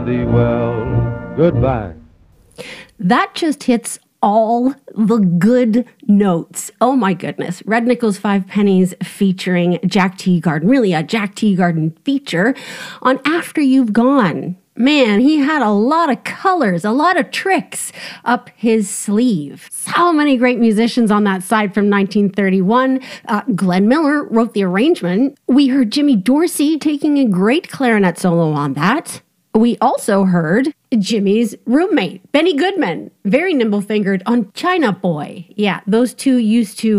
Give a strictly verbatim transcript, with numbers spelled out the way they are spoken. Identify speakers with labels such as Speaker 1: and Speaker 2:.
Speaker 1: thee well. Goodbye.
Speaker 2: That just hits all the good notes. Oh my goodness. Red Nichols Five Pennies featuring Jack Teagarden. Really a Jack Teagarden feature on After You've Gone. Man, he had a lot of colors, a lot of tricks up his sleeve. So many great musicians on that side from nineteen thirty-one. Uh, Glenn Miller wrote the arrangement. We heard Jimmy Dorsey taking a great clarinet solo on that. We also heard Jimmy's roommate, Benny Goodman, very nimble-fingered on China Boy. Yeah, those two used to